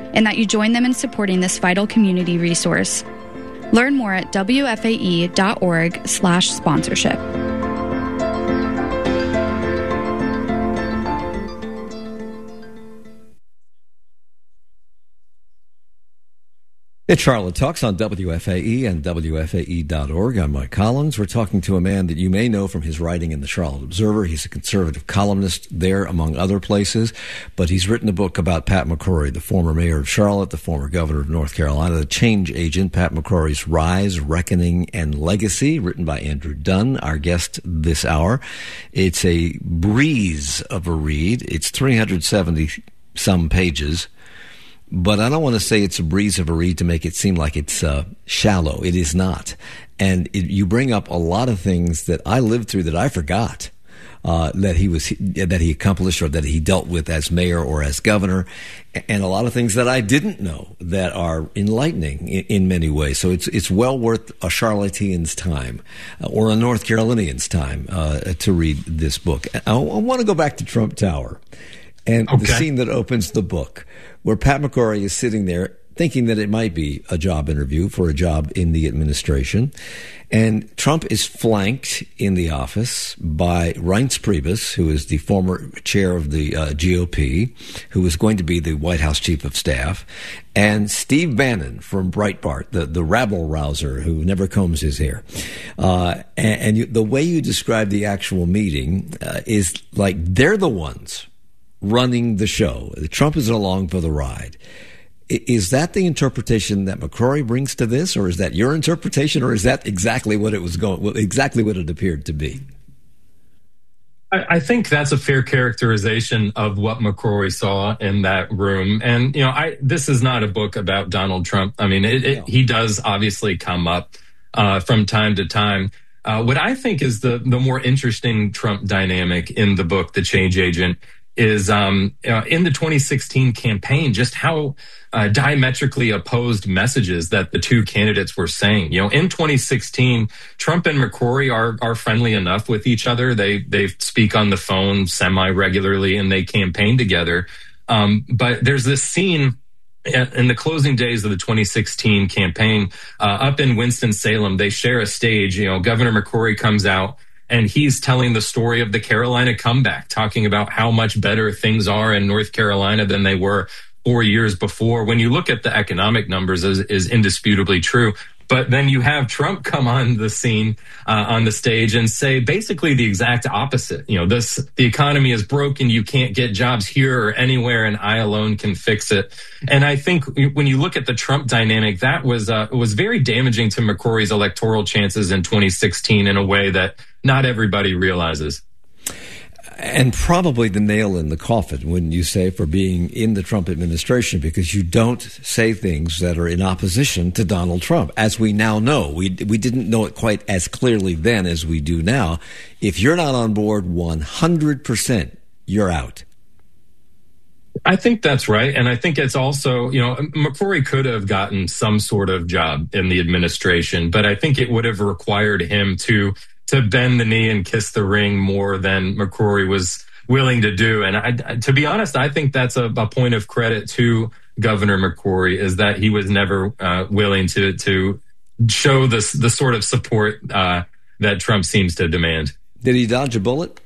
and that you join them in supporting this vital community resource. Learn more at wfae.org/sponsorship. It's Charlotte Talks on WFAE and WFAE.org. I'm Mike Collins. We're talking to a man that you may know from his writing in the Charlotte Observer. He's a conservative columnist there, among other places. But he's written a book about Pat McCrory, the former mayor of Charlotte, the former governor of North Carolina, the change agent, Pat McCrory's Rise, Reckoning, and Legacy, written by Andrew Dunn, our guest this hour. It's a breeze of a read. It's 370-some pages. But I don't want to say it's a breeze of a read to make it seem like it's shallow. It is not. And you bring up a lot of things that I lived through that I forgot that he accomplished or that he dealt with as mayor or as governor, and a lot of things that I didn't know that are enlightening in many ways. So it's well worth a Charlottean's time or a North Carolinian's time to read this book. I want to go back to Trump Tower and the scene that opens the book, where Pat McCrory is sitting there thinking that it might be a job interview for a job in the administration. And Trump is flanked in the office by Reince Priebus, who is the former chair of the GOP, who is going to be the White House chief of staff, and Steve Bannon from Breitbart, the rabble-rouser who never combs his hair. The way you describe the actual meeting is like they're the ones running the show. Trump is along for the ride. Is that the interpretation that McCrory brings to this, or is that your interpretation, or is that exactly what it appeared to be? I think that's a fair characterization of what McCrory saw in that room. And this is not a book about Donald Trump. I mean, he does obviously come up from time to time. What I think is the more interesting Trump dynamic in the book, The Change Agent, is in the 2016 campaign, just how diametrically opposed messages that the two candidates were saying. In 2016, Trump and McCrory are friendly enough with each other. They speak on the phone semi-regularly and they campaign together. But there's this scene in the closing days of the 2016 campaign up in Winston-Salem. They share a stage. Governor McCrory comes out, and he's telling the story of the Carolina comeback, talking about how much better things are in North Carolina than they were 4 years before. When you look at the economic numbers, is indisputably true. But then you have Trump come on the scene, on the stage, and say basically the exact opposite. The economy is broken. You can't get jobs here or anywhere, and I alone can fix it. And I think when you look at the Trump dynamic, that was very damaging to McCrory's electoral chances in 2016 in a way that not everybody realizes. And probably the nail in the coffin, wouldn't you say, for being in the Trump administration, because you don't say things that are in opposition to Donald Trump, as we now know. We didn't know it quite as clearly then as we do now. If you're not on board 100%, you're out. I think that's right. And I think it's also, McCrory could have gotten some sort of job in the administration, but I think it would have required him to bend the knee and kiss the ring more than McCrory was willing to do. And to be honest, I think that's a point of credit to Governor McCrory, is that he was never willing to show the sort of support that Trump seems to demand. Did he dodge a bullet?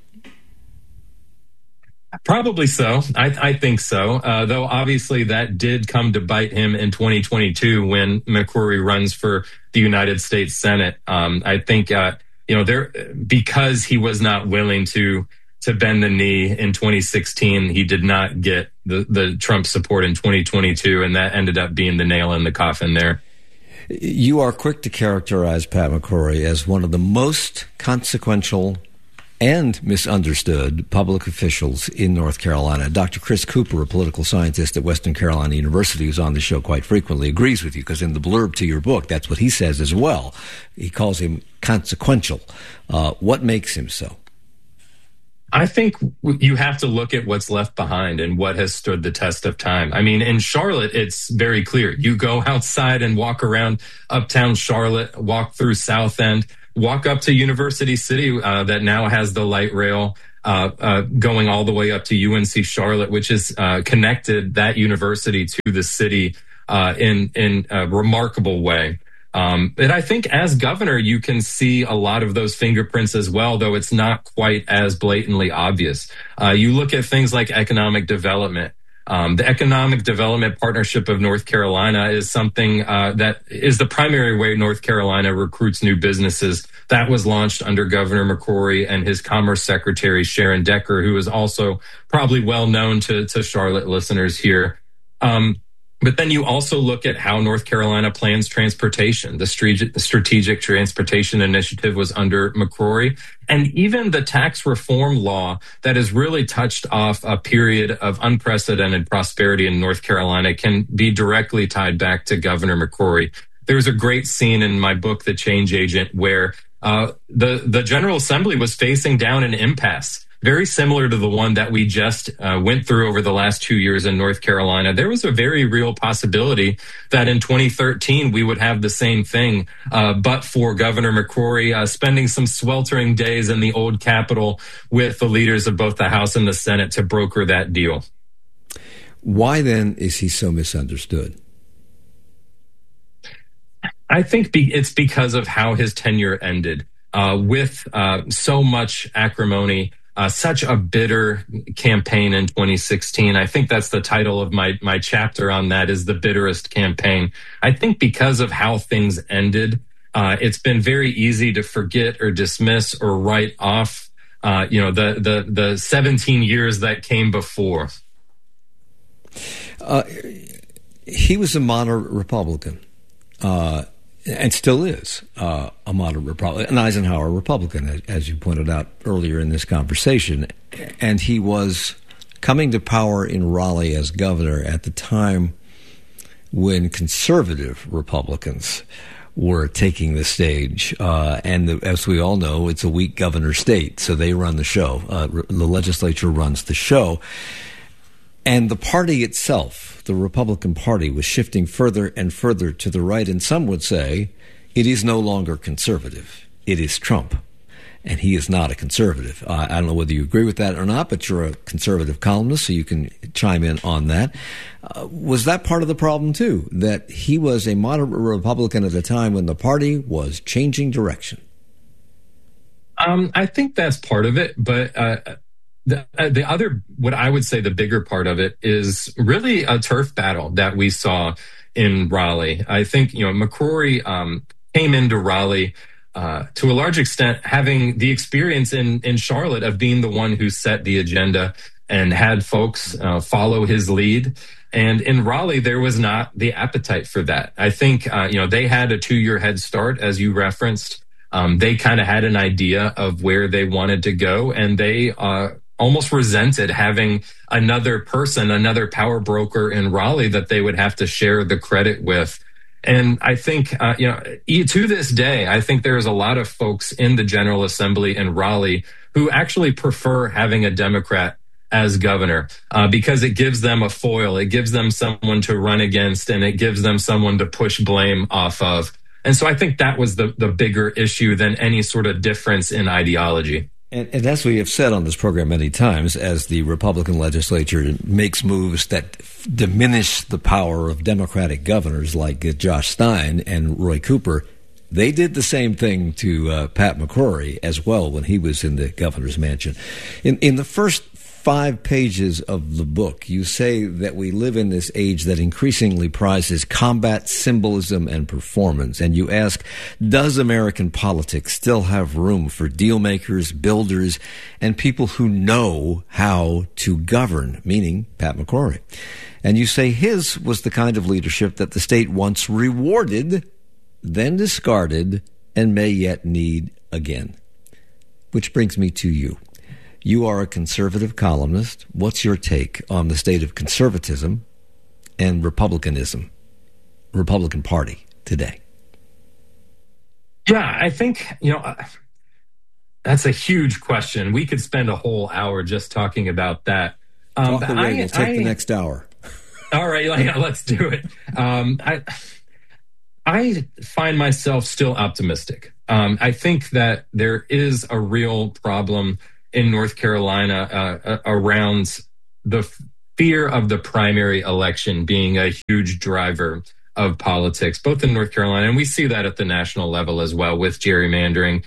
Probably so. I think so. Though obviously that did come to bite him in 2022 when McCrory runs for the United States Senate. I think because he was not willing to bend the knee in 2016, he did not get the Trump support in 2022, and that ended up being the nail in the coffin there. You are quick to characterize Pat McCrory as one of the most consequential and misunderstood public officials in North Carolina. Dr. Chris Cooper, a political scientist at Western Carolina University, who's on the show quite frequently, agrees with you, because in the blurb to your book, that's what he says as well. He calls him consequential. What makes him so? I think you have to look at what's left behind and what has stood the test of time. I mean, in Charlotte, it's very clear. You go outside and walk around uptown Charlotte, walk through South End, walk up to University City that now has the light rail. going all the way up to UNC Charlotte, which has connected that university to the city in a remarkable way. But I think as governor, you can see a lot of those fingerprints as well, though it's not quite as blatantly obvious. You look at things like economic development. The Economic Development Partnership of North Carolina is something that is the primary way North Carolina recruits new businesses. That was launched under Governor McCrory and his Commerce Secretary, Sharon Decker, who is also probably well known to Charlotte listeners here. But then you also look at how North Carolina plans transportation. The Strategic Transportation Initiative was under McCrory. And even the tax reform law that has really touched off a period of unprecedented prosperity in North Carolina can be directly tied back to Governor McCrory. There's a great scene in my book, The Change Agent, where the General Assembly was facing down an impasse, very similar to the one that we just went through over the last 2 years in North Carolina. There was a very real possibility that in 2013 we would have the same thing, but for Governor McCrory spending some sweltering days in the old Capitol with the leaders of both the House and the Senate to broker that deal. Why then is he so misunderstood? I think it's because of how his tenure ended with so much acrimony. Such a bitter campaign in 2016. I think that's the title of my chapter on that, is The Bitterest Campaign. I think because of how things ended, it's been very easy to forget or dismiss or write off, the 17 years that came before. He was a moderate Republican. And still is a moderate Republican, an Eisenhower Republican, as you pointed out earlier in this conversation. And he was coming to power in Raleigh as governor at the time when conservative Republicans were taking the stage. As we all know, it's a weak governor state, so they run the show. The legislature runs the show. And the party itself, the Republican Party, was shifting further and further to the right. And some would say it is no longer conservative. It is Trump. And he is not a conservative. I don't know whether you agree with that or not, but you're a conservative columnist, so you can chime in on that. Was that part of the problem, too, that he was a moderate Republican at a time when the party was changing direction? I think that's part of it, but the other, what I would say the bigger part of it is really a turf battle that we saw in Raleigh. I think, McCrory came into Raleigh to a large extent having the experience in Charlotte of being the one who set the agenda and had folks follow his lead. And in Raleigh, there was not the appetite for that. I think, they had a 2-year head start, as you referenced. They kind of had an idea of where they wanted to go, and they almost resented having another person, another power broker in Raleigh that they would have to share the credit with. And I think, to this day, I think there's a lot of folks in the General Assembly in Raleigh who actually prefer having a Democrat as governor because it gives them a foil. It gives them someone to run against, and it gives them someone to push blame off of. And so I think that was the bigger issue than any sort of difference in ideology. And as we have said on this program many times, as the Republican legislature makes moves that diminish the power of Democratic governors like Josh Stein and Roy Cooper, they did the same thing to Pat McCrory as well when he was in the governor's mansion. In the first 5 pages of the book, you say that we live in this age that increasingly prizes combat, symbolism, and performance. And you ask, does American politics still have room for deal makers, builders, and people who know how to govern, meaning Pat McCrory? And you say his was the kind of leadership that the state once rewarded, then discarded, and may yet need again. Which brings me to you. You are a conservative columnist. What's your take on the state of conservatism and Republicanism, Republican Party today? Yeah, I think, that's a huge question. We could spend a whole hour just talking about that. Talk away. We'll take the next hour. All right, let's do it. I find myself still optimistic. I think that there is a real problem in North Carolina around the fear of the primary election being a huge driver of politics, both in North Carolina, and we see that at the national level as well with gerrymandering.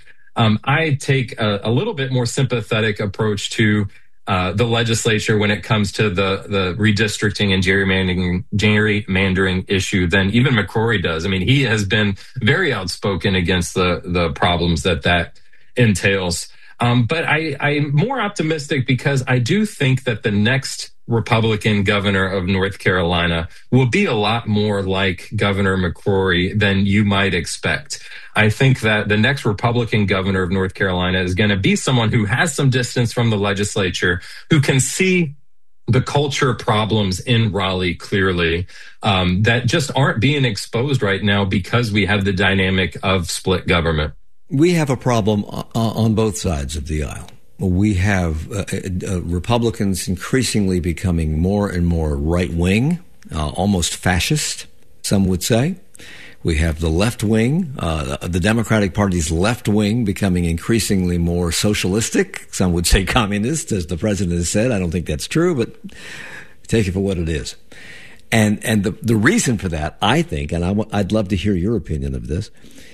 I take a little bit more sympathetic approach to the legislature when it comes to the redistricting and gerrymandering issue than even McCrory does. I mean, he has been very outspoken against the problems that entails. But I'm more optimistic because I do think that the next Republican governor of North Carolina will be a lot more like Governor McCrory than you might expect. I think that the next Republican governor of North Carolina is going to be someone who has some distance from the legislature, who can see the culture problems in Raleigh clearly, that just aren't being exposed right now because we have the dynamic of split government. We have a problem on both sides of the aisle. We have Republicans increasingly becoming more and more right-wing, almost fascist, some would say. We have the left wing, the Democratic Party's left wing becoming increasingly more socialistic. Some would say communist, as the president has said. I don't think that's true, but take it for what it is. And the reason for that, I think, and I'd love to hear your opinion of this,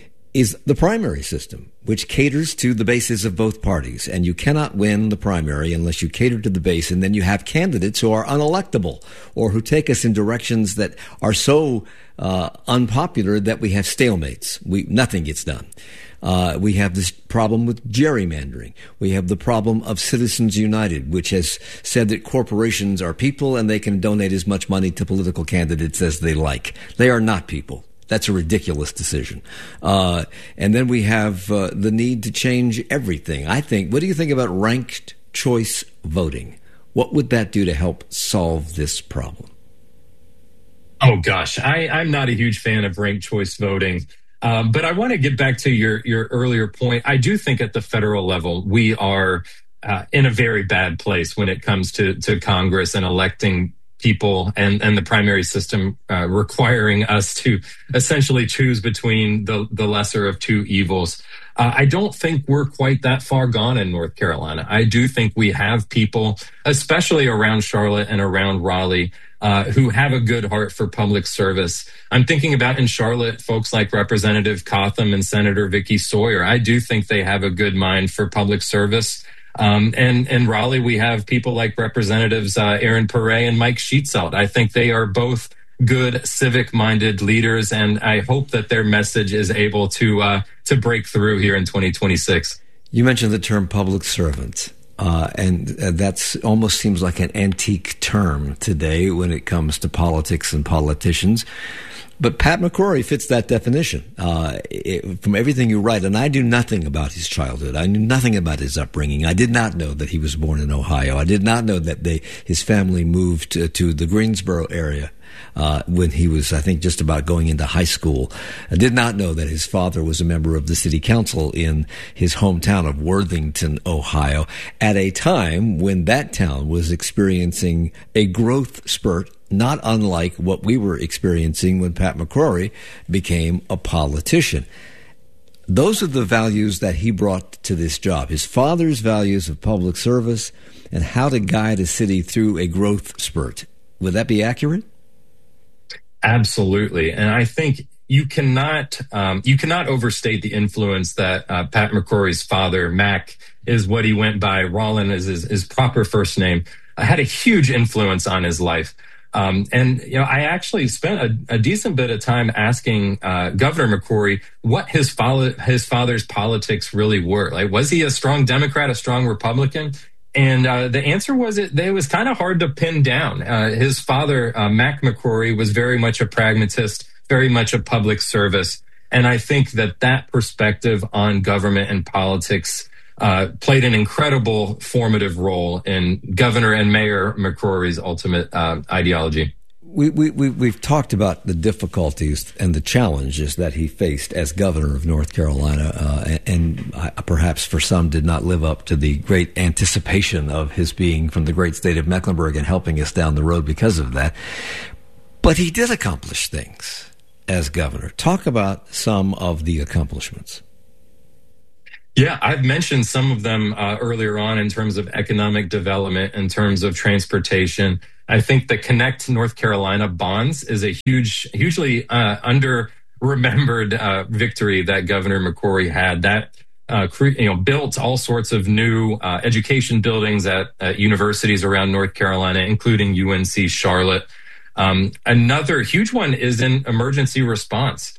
is the primary system, which caters to the bases of both parties. And you cannot win the primary unless you cater to the base, and then you have candidates who are unelectable or who take us in directions that are so unpopular that we have stalemates. Nothing gets done. We have this problem with gerrymandering. We have the problem of Citizens United, which has said that corporations are people and they can donate as much money to political candidates as they like. They are not people. That's a ridiculous decision. And then we have the need to change everything. I think, what do you think about ranked choice voting? What would that do to help solve this problem? Oh, gosh, I'm not a huge fan of ranked choice voting. But I want to get back to your earlier point. I do think at the federal level, we are in a very bad place when it comes to Congress and electing people and the primary system requiring us to essentially choose between the lesser of two evils. I don't think we're quite that far gone in North Carolina. I do think we have people, especially around Charlotte and around Raleigh, who have a good heart for public service. I'm thinking about in Charlotte, folks like Representative Cotham and Senator Vicky Sawyer. I do think they have a good mind for public service. And in Raleigh, we have people like Representatives Aaron Perret and Mike Sheetzout. I think they are both good civic-minded leaders, and I hope that their message is able to break through here in 2026. You mentioned the term public servant. And that's almost seems like an antique term today when it comes to politics and politicians. But Pat McCrory fits that definition from everything you write. And I knew nothing about his childhood. I knew nothing about his upbringing. I did not know that he was born in Ohio. I did not know that his family moved to the Greensboro area when he was, I think, just about going into high school. I did not know that his father was a member of the city council in his hometown of Worthington, Ohio, at a time when that town was experiencing a growth spurt, not unlike what we were experiencing when Pat McCrory became a politician. Those are the values that he brought to this job. His father's values of public service and how to guide a city through a growth spurt. Would that be accurate? Absolutely. And I think you cannot overstate the influence that Pat McCrory's father, Mac, is what he went by. Rollin is his proper first name. Had a huge influence on his life. And I actually spent a decent bit of time asking Governor McCrory what his father's politics really were. Like, was he a strong Democrat, a strong Republican? And the answer was it was kind of hard to pin down. His father, Mac McCrory, was very much a pragmatist, very much a public service. And I think that perspective on government and politics played an incredible formative role in Governor and Mayor McCrory's ultimate ideology. We've talked about the difficulties and the challenges that he faced as governor of North Carolina, and perhaps for some did not live up to the great anticipation of his being from the great state of Mecklenburg and helping us down the road because of that. But he did accomplish things as governor. Talk about some of the accomplishments. Yeah, I've mentioned some of them earlier on in terms of economic development, in terms of transportation. I think the Connect North Carolina bonds is a hugely under-remembered victory that Governor McCrory had. That built all sorts of new education buildings at universities around North Carolina, including UNC Charlotte. Another huge one is in emergency response.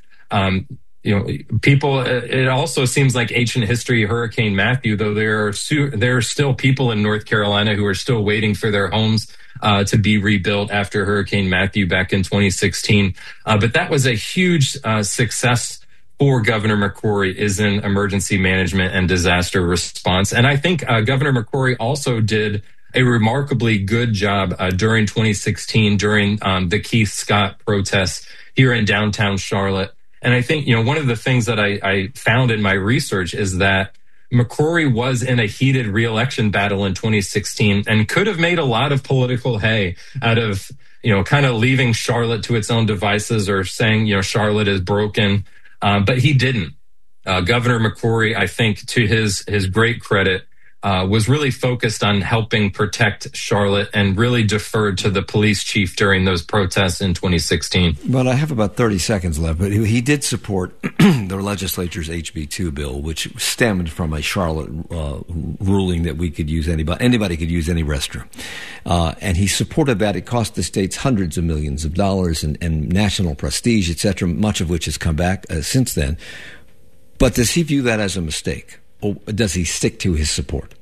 People, it also seems like ancient history, Hurricane Matthew, though there are still people in North Carolina who are still waiting for their homes to be rebuilt after Hurricane Matthew back in 2016. But that was a huge success for Governor McCrory, is in emergency management and disaster response. And I think Governor McCrory also did a remarkably good job during 2016, during the Keith Scott protests here in downtown Charlotte. And I think, one of the things that I found in my research is that McCrory was in a heated reelection battle in 2016 and could have made a lot of political hay out of, kind of leaving Charlotte to its own devices or saying, Charlotte is broken. But he didn't. Governor McCrory, I think, to his great credit, was really focused on helping protect Charlotte and really deferred to the police chief during those protests in 2016. Well, I have about 30 seconds left, but he did support the legislature's HB2 bill, which stemmed from a Charlotte ruling that we could use anybody could use any restroom. And he supported that. It cost the states hundreds of millions of dollars and national prestige, et cetera, much of which has come back since then. But does he view that as a mistake? Or does he stick to his support?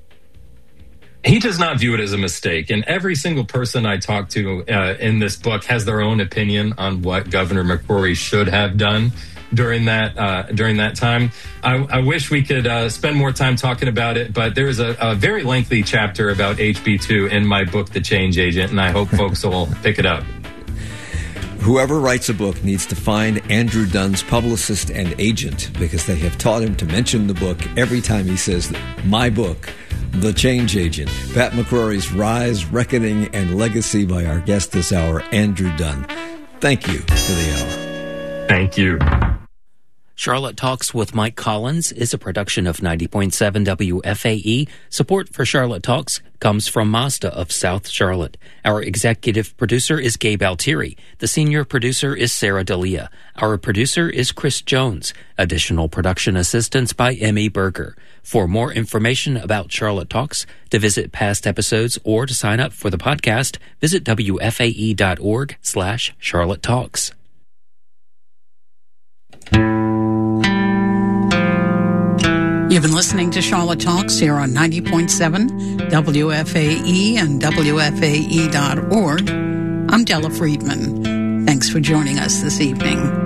He does not view it as a mistake. And every single person I talk to in this book has their own opinion on what Governor McCrory should have done during that time. I wish we could spend more time talking about it, but there is a very lengthy chapter about HB2 in my book, The Change Agent, and I hope folks will pick it up. Whoever writes a book needs to find Andrew Dunn's publicist and agent, because they have taught him to mention the book every time he says, my book, The Change Agent. Pat McCrory's Rise, Reckoning, and Legacy by our guest this hour, Andrew Dunn. Thank you for the hour. Thank you. Charlotte Talks with Mike Collins is a production of 90.7 WFAE. Support for Charlotte Talks comes from Mazda of South Charlotte. Our executive producer is Gabe Altieri. The senior producer is Sarah D'Elia. Our producer is Chris Jones. Additional production assistance by Emmy Berger. For more information about Charlotte Talks, to visit past episodes, or to sign up for the podcast, visit WFAE.org/Charlotte Talks. You've been listening to Charlotte Talks here on 90.7 WFAE and WFAE.org. I'm Della Friedman. Thanks for joining us this evening.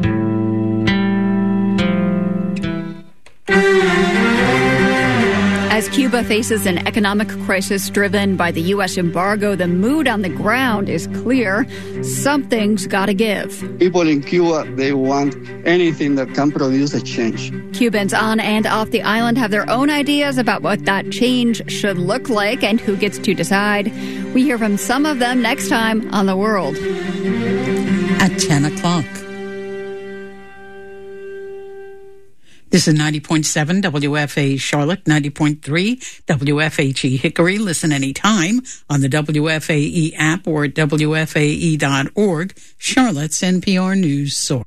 As Cuba faces an economic crisis driven by the U.S. embargo, the mood on the ground is clear. Something's got to give. People in Cuba, they want anything that can produce a change. Cubans on and off the island have their own ideas about what that change should look like and who gets to decide. We hear from some of them next time on The World. At 10 o'clock. This is 90.7 WFAE Charlotte, 90.3 WFHE Hickory. Listen anytime on the WFAE app or at WFAE.org, Charlotte's NPR News source.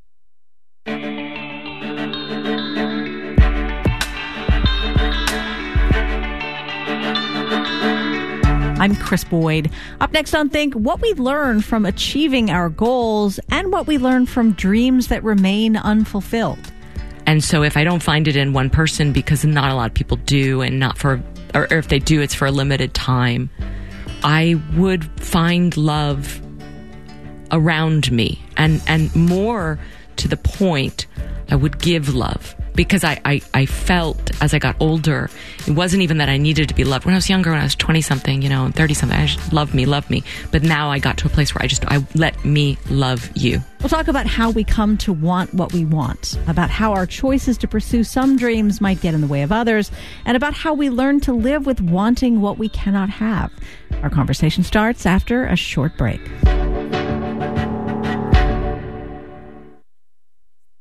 I'm Chris Boyd. Up next on Think, what we learn from achieving our goals and what we learn from dreams that remain unfulfilled. And so if I don't find it in one person, because not a lot of people do, and not for, or if they do, it's for a limited time, I would find love around me. And more to the point, I would give love. Because I felt as I got older, it wasn't even that I needed to be loved. When I was younger, when I was 20-something, 30-something, I just love me. But now I got to a place where I let me love you. We'll talk about how we come to want what we want, about how our choices to pursue some dreams might get in the way of others, and about how we learn to live with wanting what we cannot have. Our conversation starts after a short break.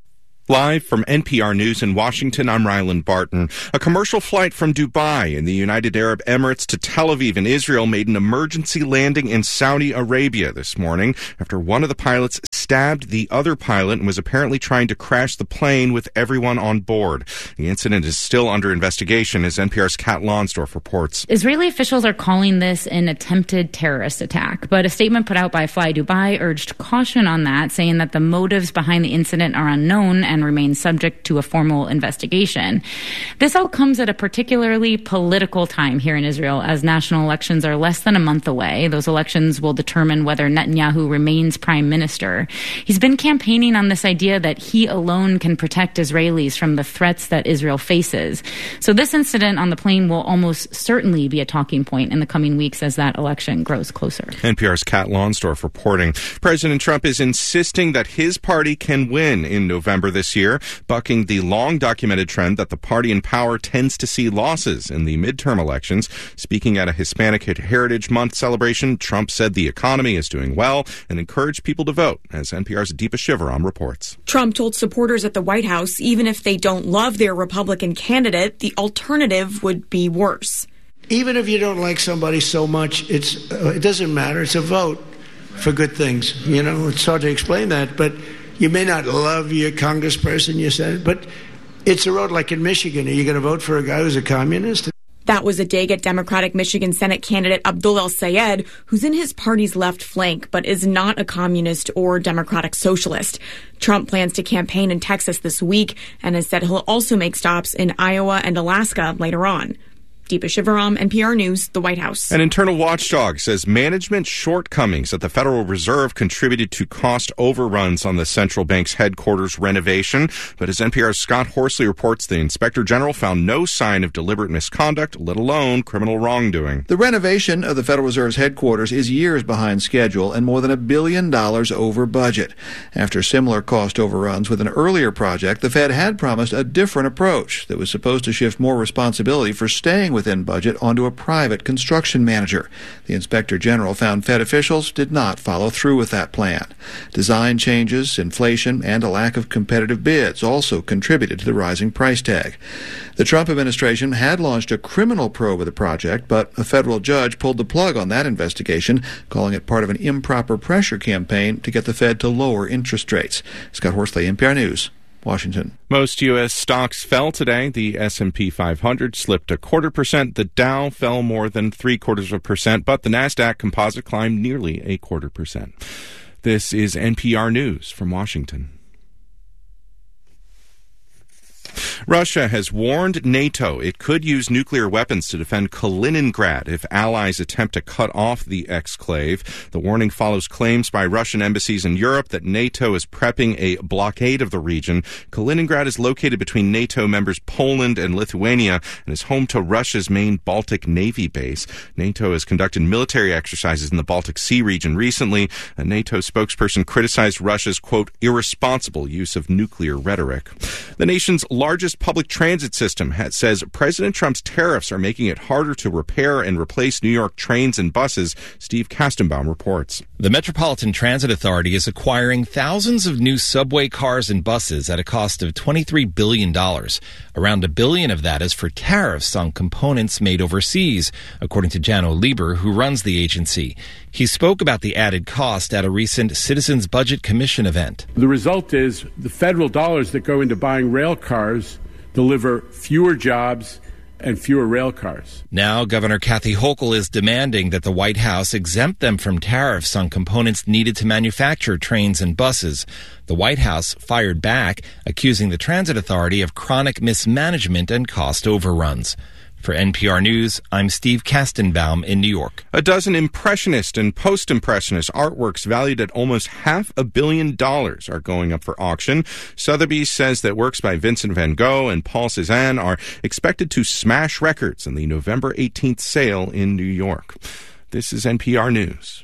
Live from NPR News in Washington, I'm Ryland Barton. A commercial flight from Dubai in the United Arab Emirates to Tel Aviv in Israel made an emergency landing in Saudi Arabia this morning after one of the pilots stabbed the other pilot and was apparently trying to crash the plane with everyone on board. The incident is still under investigation, as NPR's Kat Lonsdorf reports. Israeli officials are calling this an attempted terrorist attack, but a statement put out by Fly Dubai urged caution on that, saying that the motives behind the incident are unknown and remain subject to a formal investigation. This all comes at a particularly political time here in Israel, as national elections are less than a month away. Those elections will determine whether Netanyahu remains prime minister. He's been campaigning on this idea that he alone can protect Israelis from the threats that Israel faces. So this incident on the plane will almost certainly be a talking point in the coming weeks as that election grows closer. NPR's Kat Lonsdorf reporting. President Trump is insisting that his party can win in November this year, bucking the long-documented trend that the party in power tends to see losses in the midterm elections. Speaking at a Hispanic Heritage Month celebration, Trump said the economy is doing well and encouraged people to vote, as NPR's Deepa Shivaram reports. Trump told supporters at the White House even if they don't love their Republican candidate, the alternative would be worse. Even if you don't like somebody so much, it doesn't matter. It's a vote for good things. You know, it's hard to explain that, but you may not love your congressperson, your senator, but it's a road like in Michigan. Are you going to vote for a guy who's a communist? That was a dig at Democratic Michigan Senate candidate Abdul El-Sayed, who's in his party's left flank, but is not a communist or democratic socialist. Trump plans to campaign in Texas this week and has said he'll also make stops in Iowa and Alaska later on. Deepa Shivaram, NPR News, the White House. An internal watchdog says management shortcomings at the Federal Reserve contributed to cost overruns on the central bank's headquarters renovation. But as NPR's Scott Horsley reports, the Inspector General found no sign of deliberate misconduct, let alone criminal wrongdoing. The renovation of the Federal Reserve's headquarters is years behind schedule and more than $1 billion over budget. After similar cost overruns with an earlier project, the Fed had promised a different approach that was supposed to shift more responsibility for staying within budget onto a private construction manager. The Inspector General found Fed officials did not follow through with that plan. Design changes, inflation, and a lack of competitive bids also contributed to the rising price tag. The Trump administration had launched a criminal probe of the project, but a federal judge pulled the plug on that investigation, calling it part of an improper pressure campaign to get the Fed to lower interest rates. Scott Horsley, NPR News, Washington. Most U.S. stocks fell today. The S&P 500 slipped 0.25%. The Dow fell more than 0.75%, but the NASDAQ composite climbed nearly 0.25%. This is NPR News from Washington. Russia has warned NATO it could use nuclear weapons to defend Kaliningrad if allies attempt to cut off the exclave. The warning follows claims by Russian embassies in Europe that NATO is prepping a blockade of the region. Kaliningrad is located between NATO members Poland and Lithuania and is home to Russia's main Baltic Navy base. NATO has conducted military exercises in the Baltic Sea region recently. A NATO spokesperson criticized Russia's, quote, irresponsible use of nuclear rhetoric. The nation's largest public transit system says President Trump's tariffs are making it harder to repair and replace New York trains and buses. Steve Kastenbaum reports. The Metropolitan Transit Authority is acquiring thousands of new subway cars and buses at a cost of $23 billion. Around $1 billion of that is for tariffs on components made overseas, according to Janno Lieber, who runs the agency. He spoke about the added cost at a recent Citizens Budget Commission event. The result is the federal dollars that go into buying rail cars deliver fewer jobs and fewer rail cars. Now, Governor Kathy Hochul is demanding that the White House exempt them from tariffs on components needed to manufacture trains and buses. The White House fired back, accusing the Transit Authority of chronic mismanagement and cost overruns. For NPR News, I'm Steve Kastenbaum in New York. A dozen Impressionist and Post-Impressionist artworks valued at almost $500 million are going up for auction. Sotheby's says that works by Vincent van Gogh and Paul Cézanne are expected to smash records in the November 18th sale in New York. This is NPR News.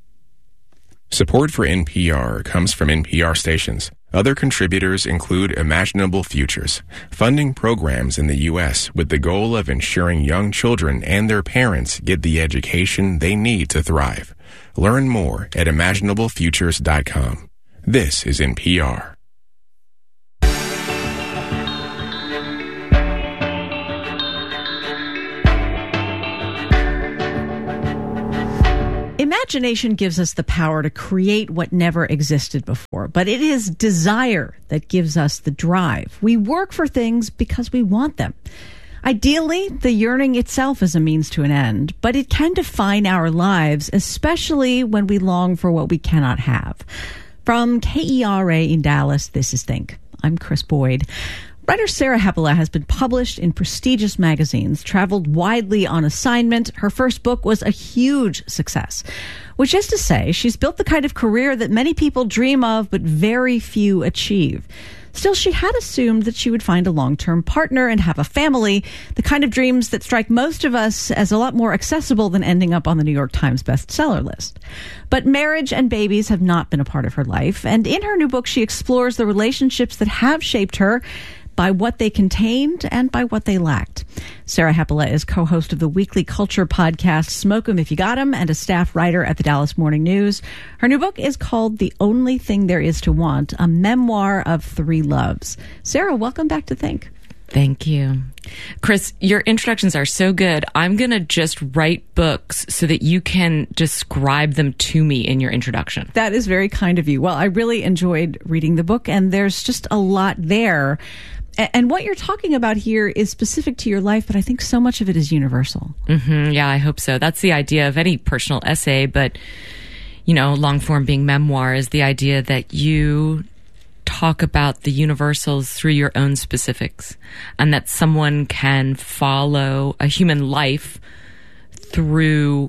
Support for NPR comes from NPR stations. Other contributors include Imaginable Futures, funding programs in the U.S. with the goal of ensuring young children and their parents get the education they need to thrive. Learn more at imaginablefutures.com. This is NPR. Imagination gives us the power to create what never existed before, but it is desire that gives us the drive. We work for things because we want them. Ideally, the yearning itself is a means to an end, but it can define our lives, especially when we long for what we cannot have. From KERA in Dallas, this is Think. I'm Chris Boyd. Writer Sarah Hepola has been published in prestigious magazines, traveled widely on assignment. Her first book was a huge success, which is to say she's built the kind of career that many people dream of, but very few achieve. Still, she had assumed that she would find a long-term partner and have a family, the kind of dreams that strike most of us as a lot more accessible than ending up on the New York Times bestseller list. But marriage and babies have not been a part of her life, and in her new book, she explores the relationships that have shaped her by what they contained and by what they lacked. Sarah Hepola is co-host of the weekly culture podcast Smoke 'Em If You Got 'Em and a staff writer at the Dallas Morning News. Her new book is called The Only Thing There Is to Want, a memoir of 3 loves. Sarah, welcome back to Think. Thank you. Chris, your introductions are so good. I'm going to just write books so that you can describe them to me in your introduction. That is very kind of you. Well, I really enjoyed reading the book, and there's just a lot there. And what you're talking about here is specific to your life, but I think so much of it is universal. Mm-hmm. Yeah, I hope so. That's the idea of any personal essay, but, long form being memoir is the idea that you talk about the universals through your own specifics, and that someone can follow a human life through,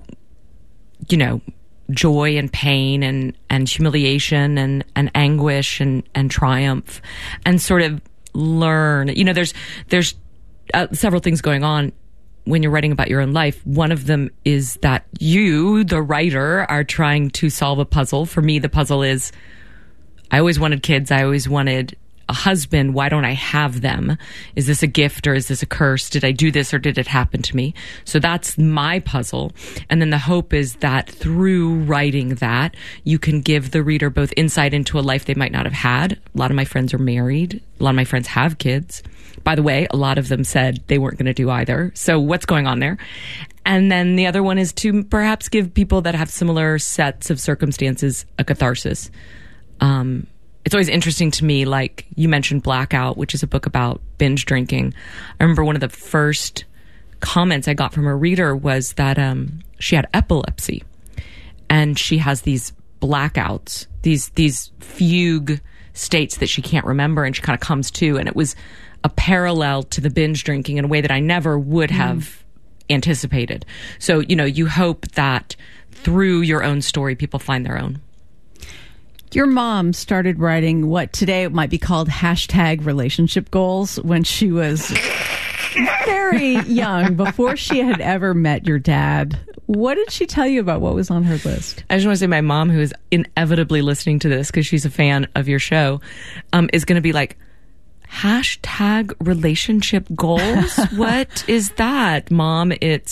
joy and pain and humiliation and anguish and triumph, and sort of learn. There's several things going on when you're writing about your own life. One of them is that you, the writer, are trying to solve a puzzle. For me, the puzzle is, I always wanted kids. I always wanted a husband. Why don't I have them? Is this a gift or is this a curse? Did I do this or did it happen to me? So that's my puzzle. And then the hope is that through writing that, you can give the reader both insight into a life they might not have had. A lot of my friends are married. A lot of my friends have kids. By the way, a lot of them said they weren't going to do either. So what's going on there? And then the other one is to perhaps give people that have similar sets of circumstances a catharsis. It's always interesting to me, like you mentioned Blackout, which is a book about binge drinking. I remember one of the first comments I got from a reader was that she had epilepsy, and she has these blackouts, these fugue states that she can't remember, and she kind of comes to, and it was a parallel to the binge drinking in a way that I never would have anticipated. So, you hope that through your own story, people find their own. Your mom started writing what today might be called hashtag relationship goals when she was very young, before she had ever met your dad. What did she tell you about what was on her list? I just want to say my mom, who is inevitably listening to this because she's a fan of your show, is going to be like, hashtag relationship goals? What is that, Mom?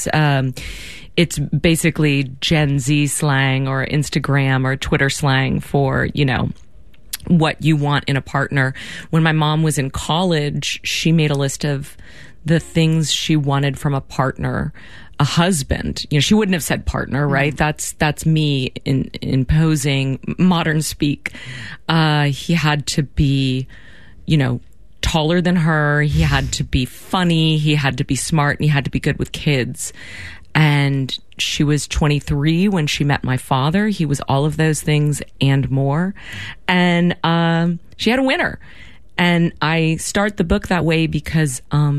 It's basically Gen Z slang or Instagram or Twitter slang for, what you want in a partner. When my mom was in college, she made a list of the things she wanted from a partner. A husband, she wouldn't have said partner, right? That's me imposing modern speak. He had to be, taller than her. He had to be funny. He had to be smart, and he had to be good with kids. And she was 23 when she met my father. He was all of those things and more. And she had a winner. And I start the book that way because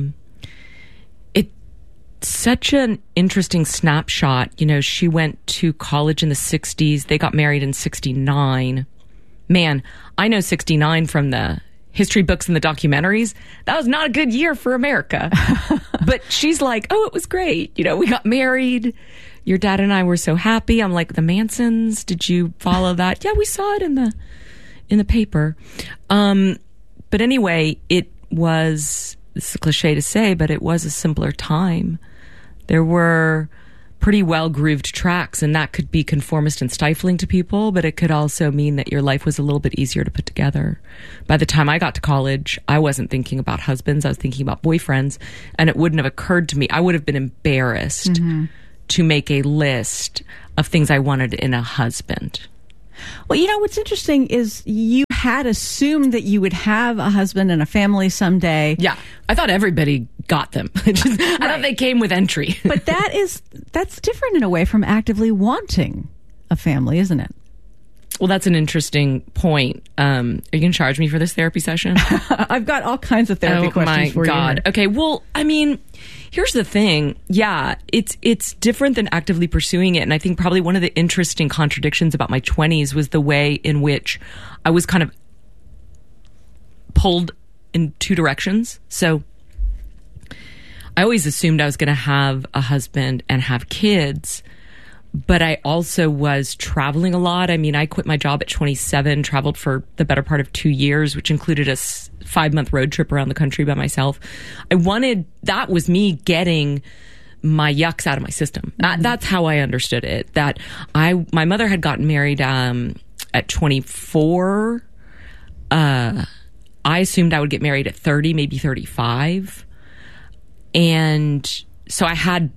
it's such an interesting snapshot. She went to college in the 60s. They got married in 69. Man, I know 69 from the history books and the documentaries. That was not a good year for America. But she's like, oh, it was great. We got married. Your dad and I were so happy. I'm like, the Mansons, did you follow that? Yeah, we saw it in the paper. But anyway, it was, it's a cliche to say, but it was a simpler time. There were pretty well-grooved tracks, and that could be conformist and stifling to people, but it could also mean that your life was a little bit easier to put together. By the time I got to college, I wasn't thinking about husbands. I was thinking about boyfriends, and it wouldn't have occurred to me. I would have been embarrassed to make a list of things I wanted in a husband. Well, you know, what's interesting is you had assumed that you would have a husband and a family someday. Yeah. I thought everybody got them. I thought they came with entry. But that's different in a way from actively wanting a family, isn't it? Well, that's an interesting point. Are you going to charge me for this therapy session? I've got all kinds of therapy questions for you. Oh, my God. Okay, well, I mean, here's the thing. Yeah, it's different than actively pursuing it. And I think probably one of the interesting contradictions about my 20s was the way in which I was kind of pulled in two directions. So I always assumed I was going to have a husband and have kids. But I also was traveling a lot. I mean, I quit my job at 27, traveled for the better part of 2 years, which included a 5-month road trip around the country by myself. That was me getting my yucks out of my system. That's how I understood it. That my mother had gotten married at 24. I assumed I would get married at 30, maybe 35. And so I had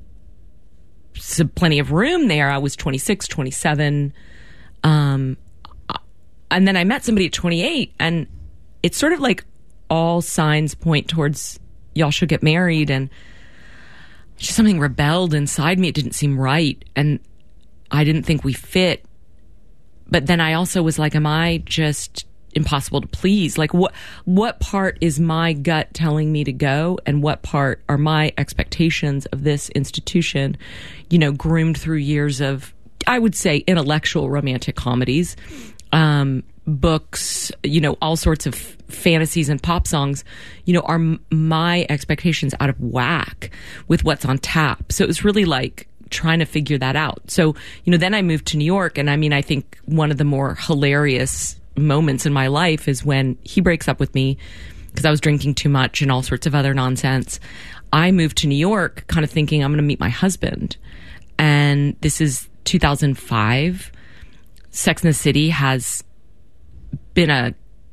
plenty of room there. I was 26, 27. And then I met somebody at 28, and it's sort of like all signs point towards y'all should get married. And just something rebelled inside me. It didn't seem right. And I didn't think we fit. But then I also was like, am I just impossible to please? Like, what part is my gut telling me to go, and what part are my expectations of this institution, groomed through years of, I would say, intellectual romantic comedies, books, all sorts of fantasies and pop songs, are my expectations out of whack with what's on tap. So it was really like trying to figure that out. So, then I moved to New York, and I mean, I think one of the more hilarious moments in my life is when he breaks up with me because I was drinking too much and all sorts of other nonsense. I moved to New York kind of thinking I'm going to meet my husband. And this is 2005. Sex and the City has been a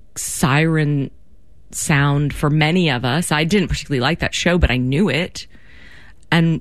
siren sound for many of us. I didn't particularly like that show, but I knew it. And,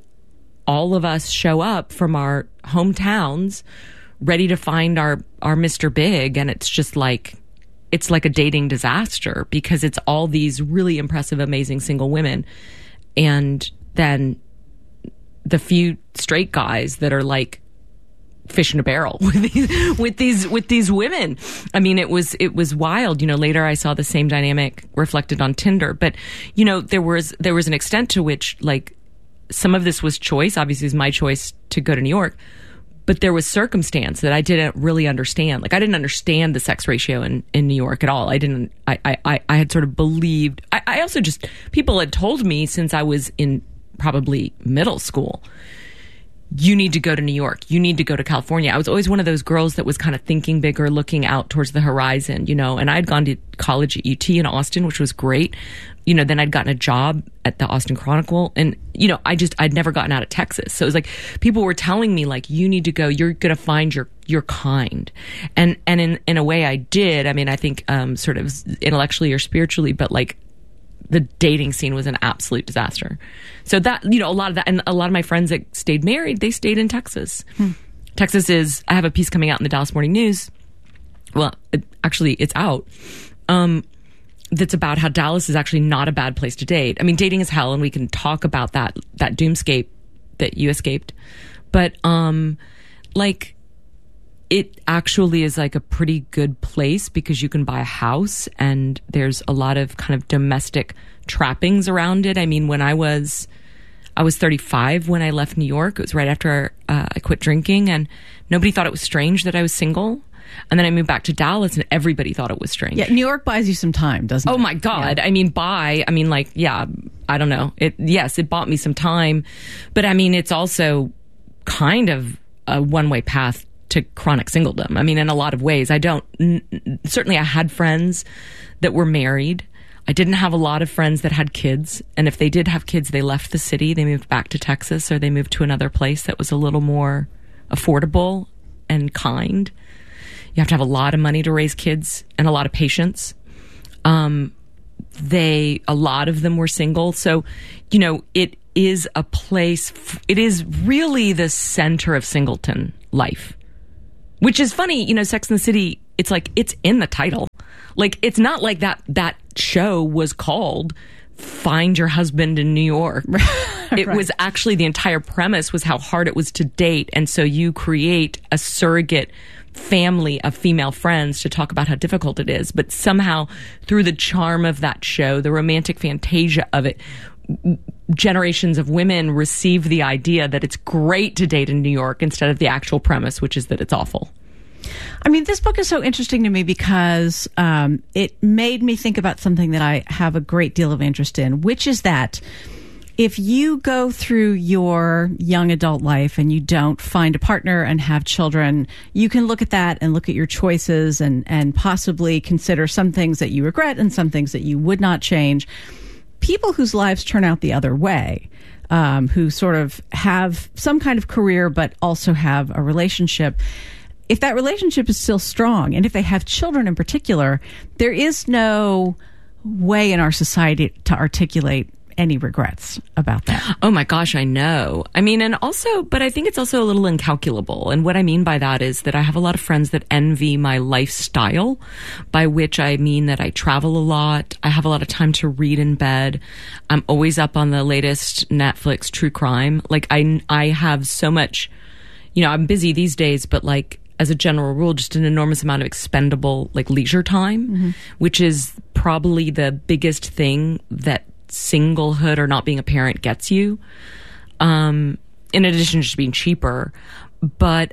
all of us show up from our hometowns ready to find our Mr. Big. And it's just like, it's like a dating disaster because it's all these really impressive, amazing single women. And then the few straight guys that are like fish in a barrel with these women. I mean, it was wild. Later I saw the same dynamic reflected on Tinder, but there was an extent to which like some of this was choice. Obviously, it's my choice to go to New York. But there was circumstance that I didn't really understand. Like I didn't understand the sex ratio in New York at all. I had sort of believed. I also just, people had told me since I was in probably middle school, you need to go to New York. You need to go to California. I was always one of those girls that was kind of thinking bigger, looking out towards the horizon, and I'd gone to college at UT in Austin, which was great. Then I'd gotten a job at the Austin Chronicle, and, I'd never gotten out of Texas. So it was like, people were telling me like, you need to go, you're going to find your kind. And in a way I did. I mean, I think, sort of intellectually or spiritually, but like, the dating scene was an absolute disaster. So that, a lot of that, and a lot of my friends that stayed married, they stayed in Texas. Texas is, I have a piece coming out in the Dallas Morning News. Well, actually, it's out. That's about how Dallas is actually not a bad place to date. I mean, dating is hell, and we can talk about that doomscape that you escaped. But, like, it actually is like a pretty good place because you can buy a house and there's a lot of kind of domestic trappings around it. I mean, when I was 35 when I left New York. It was right after I quit drinking, and nobody thought it was strange that I was single. And then I moved back to Dallas, and everybody thought it was strange. Yeah, New York buys you some time, doesn't it? Oh my God! Yeah. I mean, I don't know. It bought me some time, but I mean, it's also kind of a one-way path to chronic singledom. I mean, in a lot of ways. Certainly I had friends that were married. I didn't have a lot of friends that had kids. And if they did have kids, they left the city. They moved back to Texas, or they moved to another place that was a little more affordable and kind. You have to have a lot of money to raise kids and a lot of patience. A lot of them were single. So, is a place, it is really the center of singleton life. Which is funny, Sex and the City, it's like, it's in the title. Like, it's not like that show was called Find Your Husband in New York. It was actually, the entire premise was how hard it was to date. And so you create a surrogate family of female friends to talk about how difficult it is. But somehow, through the charm of that show, the romantic fantasia of it, generations of women receive the idea that it's great to date in New York instead of the actual premise, which is that it's awful. I mean, this book is so interesting to me because it made me think about something that I have a great deal of interest in, which is that if you go through your young adult life and you don't find a partner and have children, you can look at that and look at your choices and possibly consider some things that you regret and some things that you would not change. People whose lives turn out the other way, who sort of have some kind of career but also have a relationship, if that relationship is still strong, and if they have children in particular, there is no way in our society to articulate any regrets about that. Oh my gosh, I know. I mean, and also, but I think it's also a little incalculable. And what I mean by that is that I have a lot of friends that envy my lifestyle, by which I mean that I travel a lot. I have a lot of time to read in bed. I'm always up on the latest Netflix true crime. Like, I have so much, I'm busy these days, but like, as a general rule, just an enormous amount of expendable, like, leisure time, which is probably the biggest thing that singlehood or not being a parent gets you, in addition to just being cheaper. But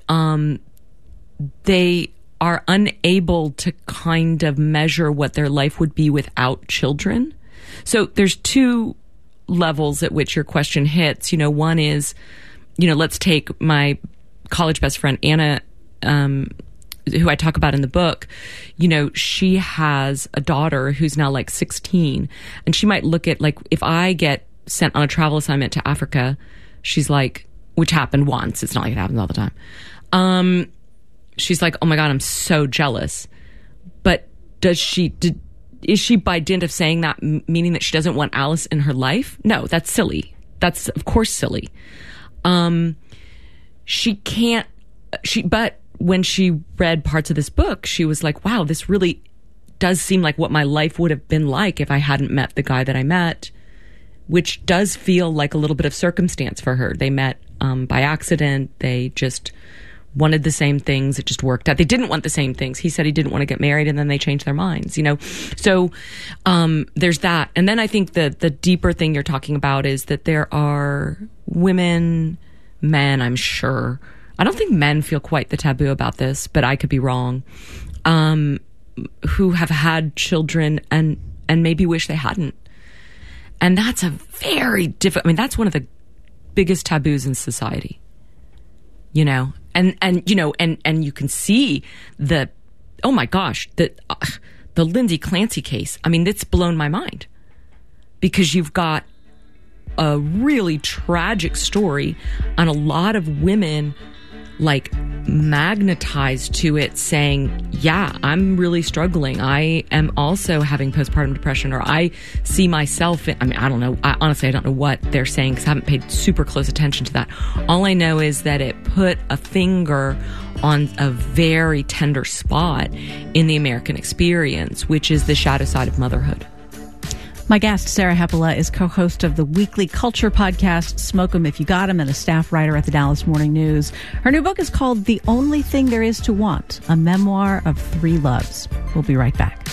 they are unable to kind of measure what their life would be without children. So there's two levels at which your question hits. One is, let's take my college best friend, Anna, who I talk about in the book. She has a daughter who's now like 16, and she might look at, like, if I get sent on a travel assignment to Africa, she's like, which happened once, it's not like it happens all the time. She's like, oh my God, I'm so jealous. But is she by dint of saying that meaning that she doesn't want Alice in her life? No, that's silly. That's of course silly. But when she read parts of this book, she was like, wow, this really does seem like what my life would have been like if I hadn't met the guy that I met, which does feel like a little bit of circumstance for her. They met by accident. They just wanted the same things. It just worked out. They didn't want the same things. He said he didn't want to get married, and then they changed their minds, So there's that. And then I think the deeper thing you're talking about is that there are women, men, I'm sure, I don't think men feel quite the taboo about this, but I could be wrong, who have had children and maybe wish they hadn't. And that's a very difficult, that's one of the biggest taboos in society, and you can see oh my gosh, the Lindsay Clancy case. It's blown my mind, because you've got a really tragic story and a lot of women like magnetized to it, saying, yeah, I'm really struggling. I am also having postpartum depression, or I see myself in, I don't know. Honestly, I don't know what they're saying because I haven't paid super close attention to that. All I know is that it put a finger on a very tender spot in the American experience, which is the shadow side of motherhood. My guest, Sarah Hepola, is co-host of the weekly culture podcast, Smoke 'Em If You Got 'Em, and a staff writer at the Dallas Morning News. Her new book is called The Only Thing There Is to Want, a memoir of 3 loves. We'll be right back.